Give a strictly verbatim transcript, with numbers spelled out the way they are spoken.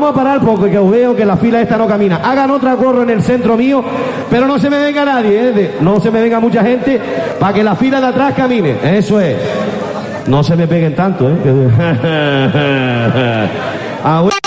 vamos a parar porque que os veo que la fila esta no camina. Hagan otra corro en el centro mío, pero no se me venga nadie, ¿eh? No se me venga mucha gente para que la fila de atrás camine. Eso es. No se me peguen tanto, ¿eh? Ah, bueno.